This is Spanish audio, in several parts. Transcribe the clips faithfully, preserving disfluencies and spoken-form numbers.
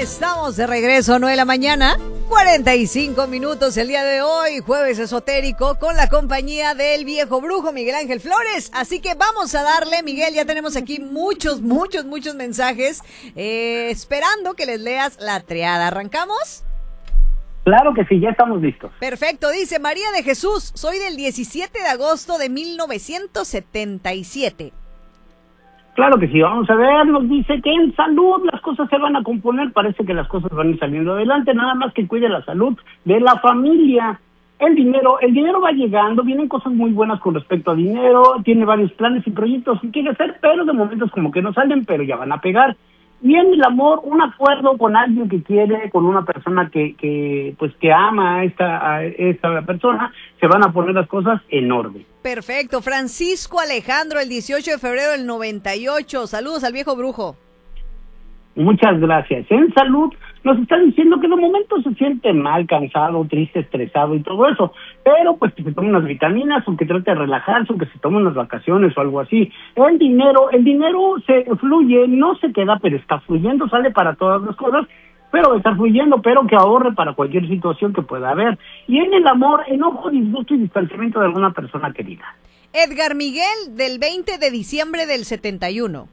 Estamos de regreso, nueve de la mañana, cuarenta y cinco minutos el día de hoy, jueves esotérico, con la compañía del viejo brujo Miguel Ángel Flores. Así que vamos a darle, Miguel, ya tenemos aquí muchos, muchos, muchos mensajes, eh, esperando que les leas la triada. ¿Arrancamos? Claro que sí, ya estamos listos. Perfecto, dice María de Jesús, soy del diecisiete de agosto de mil novecientos setenta y siete. Claro que sí, vamos a ver, nos dice que en salud las cosas se van a componer, parece que las cosas van a ir saliendo adelante, nada más que cuide la salud de la familia. El dinero, el dinero va llegando, vienen cosas muy buenas con respecto a dinero, tiene varios planes y proyectos que quiere hacer, pero de momentos como que no salen, pero ya van a pegar. Y en el amor, un acuerdo con alguien que quiere, con una persona que, que pues que ama a esta, a esta persona, se van a poner las cosas en orden. Perfecto. Francisco Alejandro, el dieciocho de febrero del noventa y ocho. Saludos al viejo brujo. Muchas gracias. En salud nos está diciendo que de momento se siente mal, cansado, triste, estresado y todo eso, pero pues que se tome unas vitaminas o que trate de relajarse o que se tome unas vacaciones o algo así. El dinero, el dinero se fluye, no se queda, pero está fluyendo, sale para todas las cosas, pero está fluyendo, pero que ahorre para cualquier situación que pueda haber. Y en el amor, enojo, disgusto y distanciamiento de alguna persona querida. Edgar Miguel, del veinte de diciembre del setenta y uno.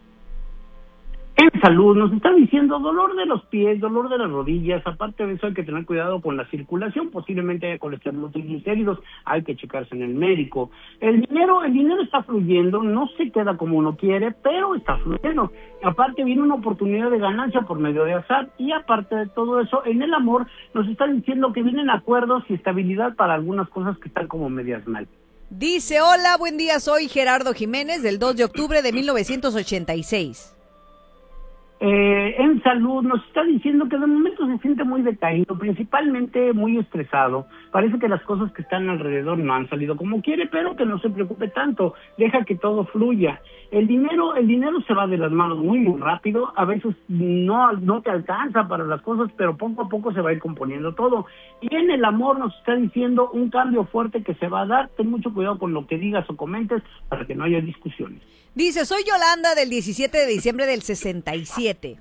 En salud nos está diciendo dolor de los pies, dolor de las rodillas, aparte de eso hay que tener cuidado con la circulación, posiblemente haya colesterol, triglicéridos, hay que checarse en el médico. El dinero, el dinero está fluyendo, no se queda como uno quiere, pero está fluyendo. Aparte viene una oportunidad de ganancia por medio de azar y aparte de todo eso, en el amor nos está diciendo que vienen acuerdos y estabilidad para algunas cosas que están como medias mal. Dice, hola, buen día, soy Gerardo Jiménez, del dos de octubre de mil novecientos ochenta y seis. Eh, en salud nos está diciendo que de momento se siente muy decaído, principalmente muy estresado. Parece que las cosas que están alrededor no han salido como quiere, pero que no se preocupe tanto, deja que todo fluya. El dinero, el dinero se va de las manos muy muy rápido, a veces no, no te alcanza para las cosas, pero poco a poco se va a ir componiendo todo. Y en el amor nos está diciendo un cambio fuerte que se va a dar, ten mucho cuidado con lo que digas o comentes para que no haya discusiones. Dice, soy Yolanda del diecisiete de diciembre del sesenta y siete.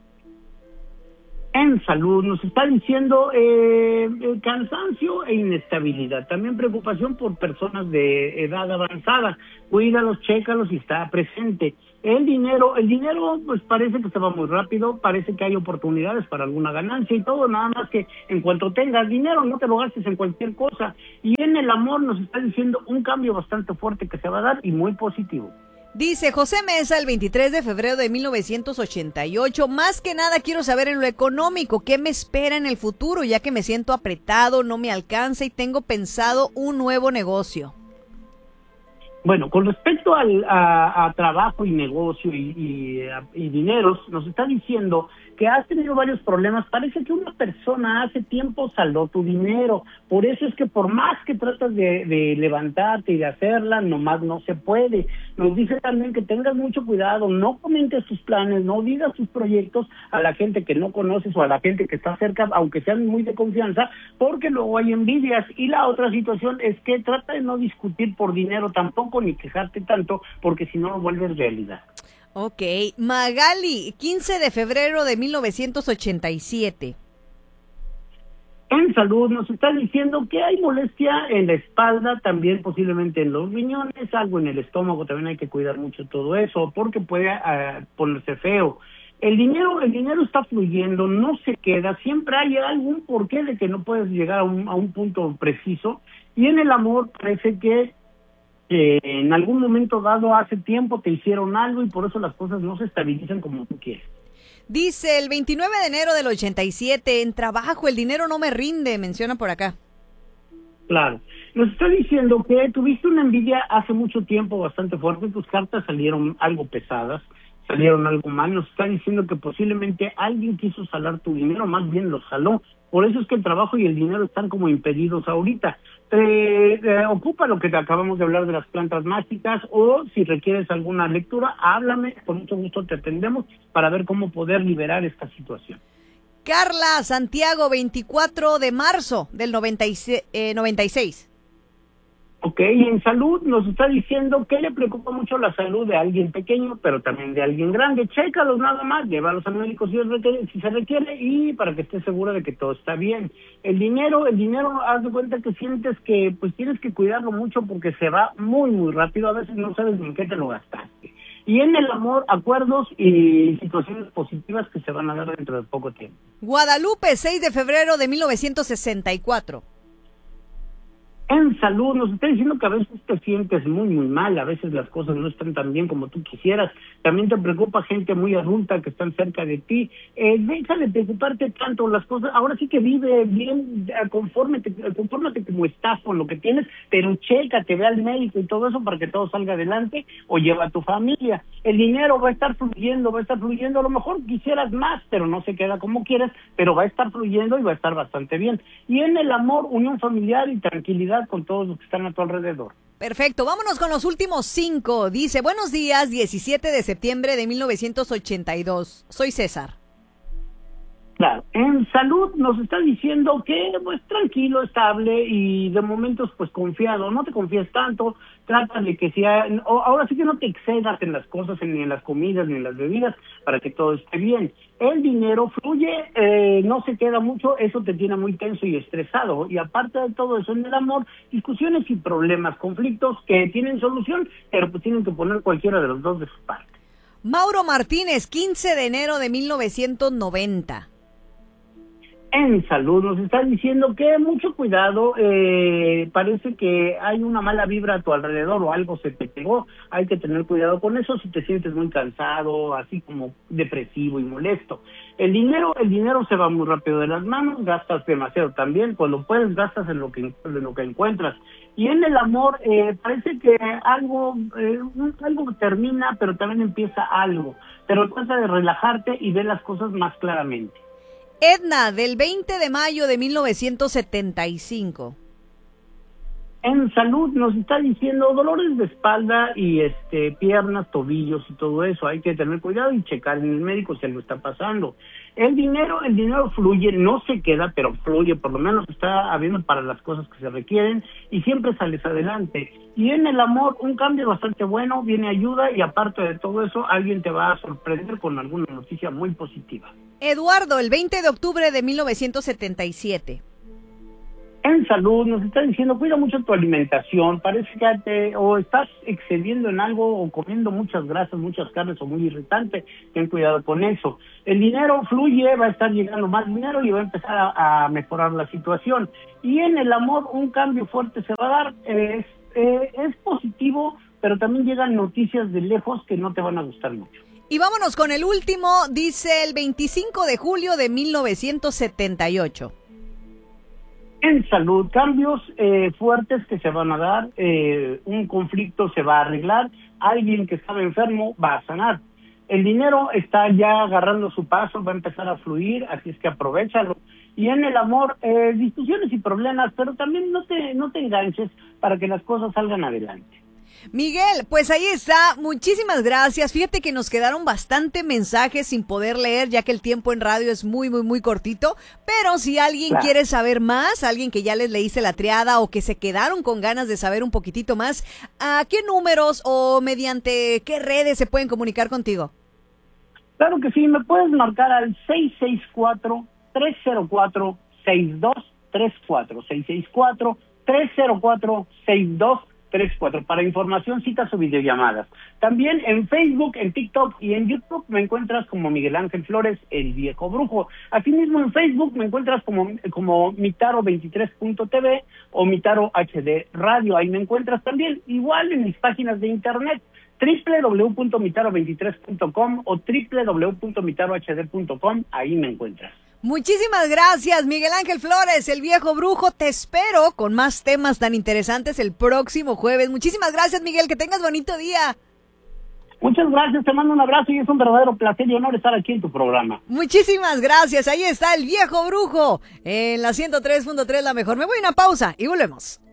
En salud nos está diciendo eh, cansancio e inestabilidad, también preocupación por personas de edad avanzada, cuídalos, chécalos y está presente. El dinero, el dinero pues parece que se va muy rápido, parece que hay oportunidades para alguna ganancia y todo, nada más que en cuanto tengas dinero no te lo gastes en cualquier cosa. Y en el amor nos está diciendo un cambio bastante fuerte que se va a dar y muy positivo. Dice José Mesa, el veintitrés de febrero de mil novecientos ochenta y ocho, más que nada quiero saber en lo económico, ¿qué me espera en el futuro? Ya que me siento apretado, no me alcanza y tengo pensado un nuevo negocio. Bueno, con respecto al, a, a trabajo y negocio y, y, y dineros, nos está diciendo que has tenido varios problemas. Parece que una persona hace tiempo saldó tu dinero. Por eso es que por más que tratas de, de levantarte y de hacerla, nomás no se puede. Nos dice también que tengas mucho cuidado, no comentes tus planes, no digas tus proyectos a la gente que no conoces o a la gente que está cerca, aunque sean muy de confianza, porque luego hay envidias. Y la otra situación es que trata de no discutir por dinero tampoco, ni quejarte tanto, porque si no lo vuelves realidad. Ok, Magali, quince de febrero de mil novecientos ochenta y siete. En salud nos está diciendo que hay molestia en la espalda, también posiblemente en los riñones, algo en el estómago, también hay que cuidar mucho todo eso, porque puede uh, ponerse feo. El dinero, el dinero está fluyendo, no se queda, siempre hay algún porqué de que no puedes llegar a un, a un punto preciso, y en el amor parece que Eh, en algún momento dado hace tiempo te hicieron algo y por eso las cosas no se estabilizan como tú quieres. Dice el veintinueve de enero del ochenta y siete, en trabajo el dinero no me rinde, menciona por acá. Claro, nos está diciendo que tuviste una envidia hace mucho tiempo bastante fuerte, tus cartas salieron algo pesadas, salieron algo mal, nos está diciendo que posiblemente alguien quiso salar tu dinero, más bien lo saló, por eso es que el trabajo y el dinero están como impedidos ahorita. Eh, eh, ocupa lo que te acabamos de hablar de las plantas mágicas o si requieres alguna lectura, háblame, con mucho gusto te atendemos para ver cómo poder liberar esta situación. Carla Santiago, veinticuatro de marzo del noventa y seis. Ok, y en salud nos está diciendo que le preocupa mucho la salud de alguien pequeño, pero también de alguien grande. Chécalos nada más, llévalos al médico si, requiere, si se requiere y para que estés segura de que todo está bien. El dinero, el dinero, haz de cuenta que sientes que pues tienes que cuidarlo mucho porque se va muy, muy rápido. A veces no sabes ni en qué te lo gastaste. Y en el amor, acuerdos y situaciones positivas que se van a dar dentro de poco tiempo. Guadalupe, seis de febrero de mil novecientos sesenta y cuatro. En salud, nos está diciendo que a veces te sientes muy, muy mal, a veces las cosas no están tan bien como tú quisieras, también te preocupa gente muy adulta que están cerca de ti, eh, deja de preocuparte tanto, las cosas, ahora sí que vive bien, confórmate, confórmate como estás con lo que tienes, pero chécate, ve al médico y todo eso para que todo salga adelante, o lleva a tu familia. El dinero va a estar fluyendo, va a estar fluyendo, a lo mejor quisieras más, pero no se queda como quieres, pero va a estar fluyendo y va a estar bastante bien. Y en el amor, unión familiar y tranquilidad con todos los que están a tu alrededor. Perfecto, vámonos con los últimos cinco. Dice, buenos días, diecisiete de septiembre de mil novecientos ochenta y dos. Soy César. Claro, en salud nos está diciendo que pues tranquilo, estable y de momentos pues confiado, no te confíes tanto, trata de que sea, ahora sí que no te excedas en las cosas, ni en las comidas, ni en las bebidas, para que todo esté bien. El dinero fluye, eh, no se queda mucho, eso te tiene muy tenso y estresado. Y aparte de todo eso, en el amor, discusiones y problemas, conflictos que tienen solución, pero pues tienen que poner cualquiera de los dos de su parte. Mauro Martínez, quince de enero de mil novecientos noventa. En salud nos está diciendo que mucho cuidado, eh, parece que hay una mala vibra a tu alrededor o algo se te pegó, hay que tener cuidado con eso si te sientes muy cansado, así como depresivo y molesto. El dinero, el dinero se va muy rápido de las manos, gastas demasiado también, cuando puedes gastas en lo que, en lo que encuentras. Y en el amor eh, parece que algo, eh, algo termina, pero también empieza algo, pero trata de relajarte y ver las cosas más claramente. Edna, del veinte de mayo de mil novecientos setenta y cinco. En salud nos está diciendo dolores de espalda y este piernas, tobillos y todo eso. Hay que tener cuidado y checar en el médico si algo está pasando. El dinero, el dinero fluye, no se queda, pero fluye, por lo menos está habiendo para las cosas que se requieren y siempre sales adelante. Y en el amor, un cambio bastante bueno, viene ayuda y aparte de todo eso, alguien te va a sorprender con alguna noticia muy positiva. Eduardo, el veinte de octubre de mil novecientos setenta y siete. En salud nos está diciendo, cuida mucho tu alimentación, parece que te, o estás excediendo en algo o comiendo muchas grasas, muchas carnes o muy irritante, ten cuidado con eso. El dinero fluye, va a estar llegando más dinero y va a empezar a, a mejorar la situación. Y en el amor un cambio fuerte se va a dar, es, eh, es positivo, pero también llegan noticias de lejos que no te van a gustar mucho. Y vámonos con el último, dice el veinticinco de julio de mil novecientos setenta y ocho. En salud, cambios eh, fuertes que se van a dar, eh, un conflicto se va a arreglar, alguien que estaba enfermo va a sanar. El dinero está ya agarrando su paso, va a empezar a fluir, así es que aprovéchalo. Y en el amor, eh, discusiones y problemas, pero también no te, no te enganches para que las cosas salgan adelante. Miguel, pues ahí está, muchísimas gracias. Fíjate que nos quedaron bastante mensajes sin poder leer, ya que el tiempo en radio es muy, muy, muy cortito, pero si alguien claro. quiere saber más, alguien que ya les leíste la triada o que se quedaron con ganas de saber un poquitito más, ¿a qué números o mediante qué redes se pueden comunicar contigo? Claro que sí, me puedes marcar al seis seis cuatro, tres cero cuatro, seis dos tres cuatro, seis seis cuatro, tres cero cuatro, seis dos tres cuatro. Para información, citas o videollamadas. También en Facebook, en TikTok y en YouTube me encuentras como Miguel Ángel Flores, el viejo brujo. Asimismo en Facebook me encuentras como, como Mitaro veintitrés punto t v o Mitaro H D Radio. Ahí me encuentras también. Igual en mis páginas de internet, doble u doble u doble u punto mitaro veintitrés punto com o doble u doble u doble u punto mitaro h d punto com. Ahí me encuentras. Muchísimas gracias, Miguel Ángel Flores, el viejo brujo. Te espero con más temas tan interesantes el próximo jueves. Muchísimas gracias, Miguel, que tengas bonito día. Muchas gracias, te mando un abrazo y es un verdadero placer y honor estar aquí en tu programa. Muchísimas gracias, ahí está el viejo brujo en la ciento tres punto tres, la mejor. Me voy a una pausa y volvemos.